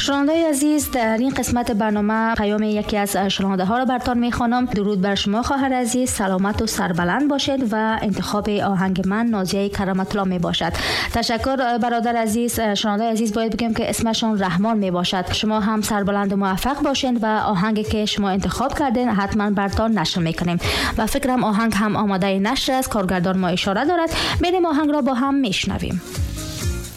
شنونده‌های عزیز، در این قسمت برنامه پیام یکی از شنونده ها را براتون میخوانم. درود بر شما خواهر عزیز، سلامت و سربلند باشید و انتخاب آهنگ من نازیه کرامت الله می باشد. تشکر برادر عزیز. شنونده عزیز باید بگم که اسمشون رحمان می باشد. شما هم سربلند و موفق باشین و آهنگی که شما انتخاب کردین حتما براتون نشر میکنیم و فکرم آهنگ هم آماده نشر است. کارگردان ما اشاره دارد. بریم آهنگ را با هم میشنویم.